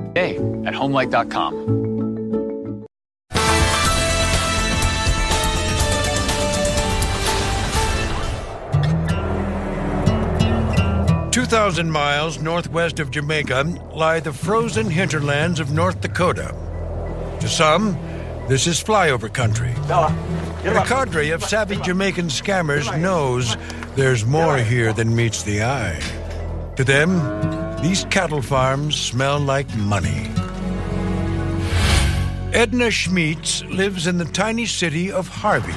Hey, at homelight.com. 2,000 miles northwest of Jamaica lie the frozen hinterlands of North Dakota. To some, this is flyover country. The cadre of savvy Jamaican scammers knows there's more here than meets the eye. To them, these cattle farms smell like money. Edna Schmitz lives in the tiny city of Harvey.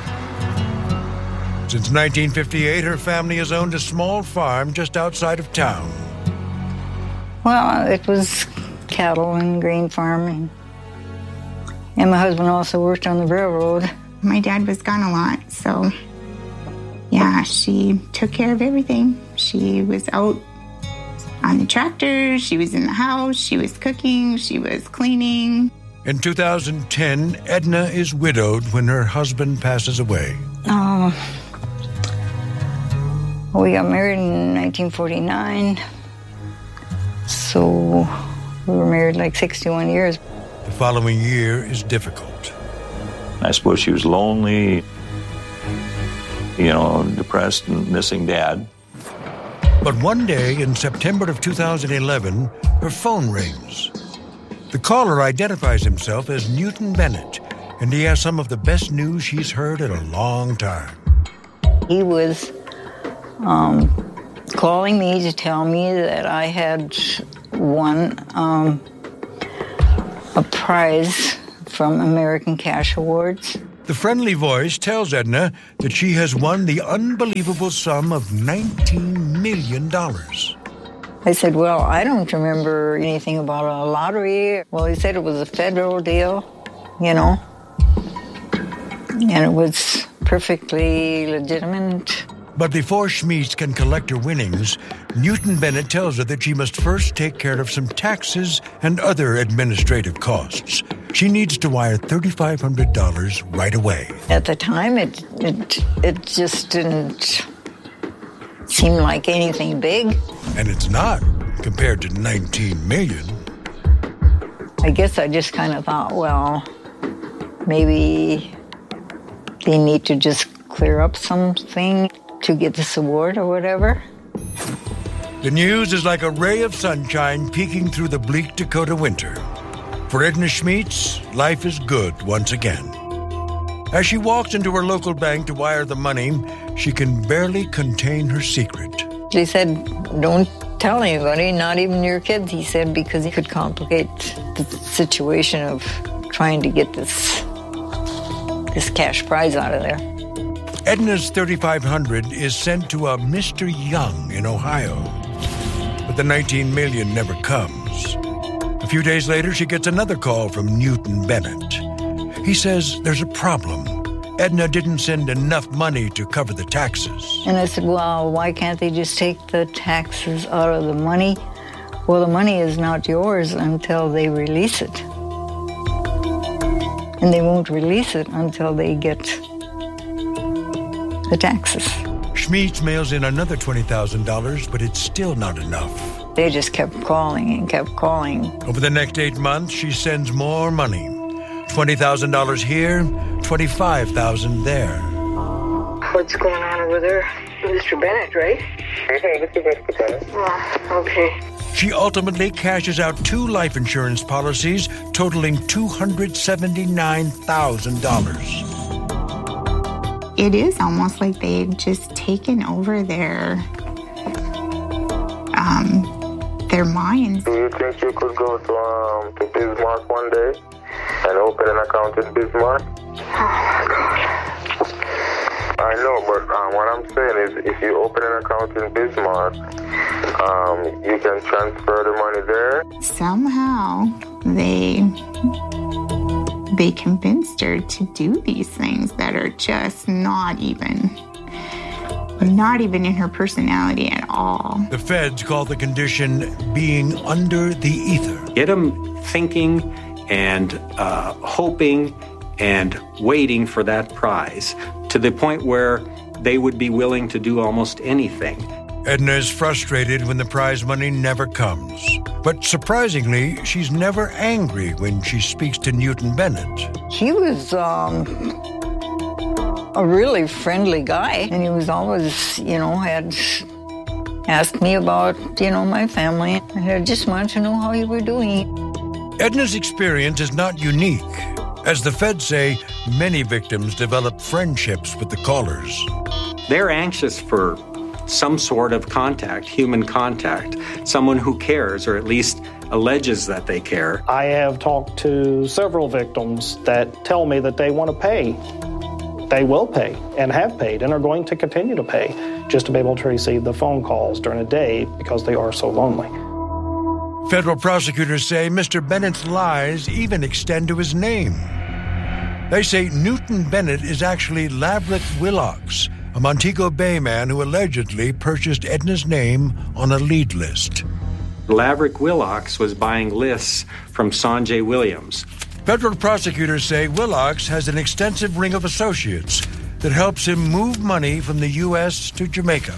Since 1958, her family has owned a small farm just outside of town. Well, it was cattle and grain farming. And my husband also worked on the railroad. My dad was gone a lot, so yeah, she took care of everything. She was out on the tractor, she was in the house, she was cooking, she was cleaning. In 2010, Edna is widowed when her husband passes away. We got married in 1949, so we were married like 61 years. The following year is difficult. I suppose she was lonely, depressed and missing Dad. But one day in September of 2011, her phone rings. The caller identifies himself as Newton Bennett, and he has some of the best news he's heard in a long time. He was calling me to tell me that I had won a prize from American Cash Awards. The friendly voice tells Edna that she has won the unbelievable sum of $19 million. I said, well, I don't remember anything about a lottery. Well, he said it was a federal deal, and it was perfectly legitimate. But before Schmitz can collect her winnings, Newton Bennett tells her that she must first take care of some taxes and other administrative costs. She needs to wire $3,500 right away. At the time, it just didn't seem like anything big. And it's not, compared to $19 million. I guess I just kind of thought, well, maybe they need to just clear up something to get this award or whatever. The news is like a ray of sunshine peeking through the bleak Dakota winter. For Edna Schmitz, life is good once again. As she walks into her local bank to wire the money, she can barely contain her secret. He said, don't tell anybody, not even your kids, he said, because he could complicate the situation of trying to get this cash prize out of there. Edna's $3,500 is sent to a Mr. Young in Ohio. But the $19 million never comes. A few days later, she gets another call from Newton Bennett. He says there's a problem. Edna didn't send enough money to cover the taxes. And I said, well, why can't they just take the taxes out of the money? Well, the money is not yours until they release it. And they won't release it until they get the taxes. Schmitz mails in another $20,000, but it's still not enough. They just kept calling and kept calling. Over the next 8 months, she sends more money. $20,000 here, $25,000 there. What's going on over there? Mr. Bennett, right? This is Mr. Bennett. Oh, okay. She ultimately cashes out 2 life insurance policies totaling $279,000. It is almost like they've just taken over their minds. Do you think you could go to Bismarck one day and open an account in Bismarck? Oh, my God. I know, but what I'm saying is if you open an account in Bismarck, you can transfer the money there. Somehow they convinced her to do these things that are just not even in her personality at all. The feds call the condition being under the ether. Get them thinking and hoping and waiting for that prize to the point where they would be willing to do almost anything. Edna is frustrated when the prize money never comes. But surprisingly, she's never angry when she speaks to Newton Bennett. He was a really friendly guy, and he was always, had asked me about, my family. And I just wanted to know how you were doing. Edna's experience is not unique. As the feds say, many victims develop friendships with the callers. They're anxious for some sort of contact, human contact, someone who cares or at least alleges that they care. I have talked to several victims that tell me that they want to pay. They will pay and have paid and are going to continue to pay just to be able to receive the phone calls during the day because they are so lonely. Federal prosecutors say Mr. Bennett's lies even extend to his name. They say Newton Bennett is actually Laverick Willocks, a Montego Bay man who allegedly purchased Edna's name on a lead list. Laverick Willocks was buying lists from Sanjay Williams. Federal prosecutors say Willocks has an extensive ring of associates that helps him move money from the U.S. to Jamaica.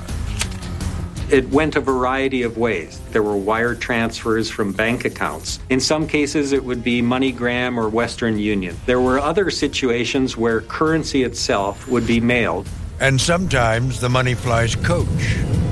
It went a variety of ways. There were wire transfers from bank accounts. In some cases, it would be MoneyGram or Western Union. There were other situations where currency itself would be mailed. And sometimes the money flies coach.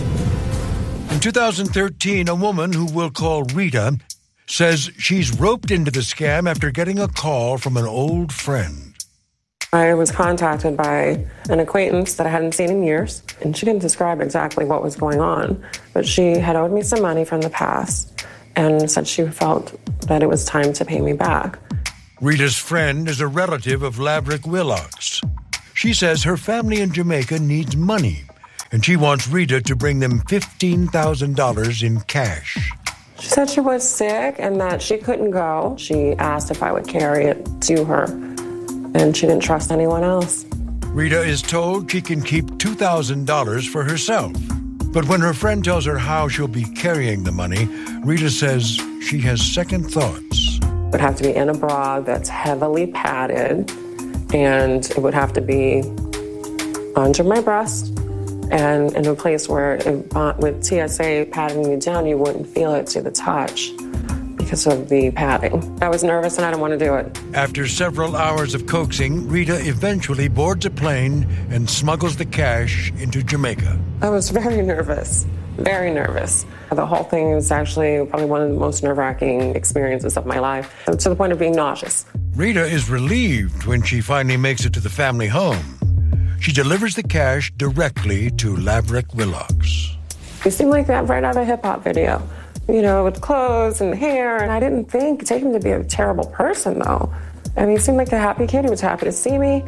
In 2013, a woman who we'll call Rita says she's roped into the scam after getting a call from an old friend. I was contacted by an acquaintance that I hadn't seen in years, and she didn't describe exactly what was going on, but she had owed me some money from the past and said she felt that it was time to pay me back. Rita's friend is a relative of Laverick Willocks. She says her family in Jamaica needs money, and she wants Rita to bring them $15,000 in cash. She said she was sick and that she couldn't go. She asked if I would carry it to her, and she didn't trust anyone else. Rita is told she can keep $2,000 for herself. But when her friend tells her how she'll be carrying the money, Rita says she has second thoughts. It would have to be in a bra that's heavily padded, and it would have to be under my breast and in a place where with TSA patting you down, you wouldn't feel it to the touch because of the padding. I was nervous and I didn't want to do it. After several hours of coaxing, Rita eventually boards a plane and smuggles the cash into Jamaica. I was very nervous, very nervous. The whole thing was actually probably one of the most nerve-wracking experiences of my life, to the point of being nauseous. Rita is relieved when she finally makes it to the family home. She delivers the cash directly to Laverick Willocks. He seemed like that right out of a hip-hop video, with clothes and hair, and I didn't take him to be a terrible person, though. I mean, he seemed like a happy kid. He was happy to see me.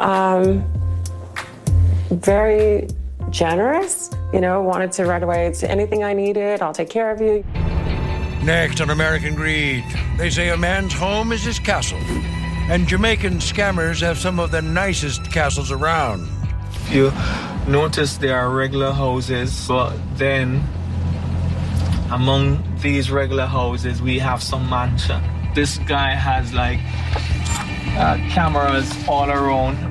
Very generous, wanted to right away to anything I needed, I'll take care of you. Next on American Greed, they say a man's home is his castle, and Jamaican scammers have some of the nicest castles around. You notice there are regular houses, but then among these regular houses, we have some mansion. This guy has cameras all around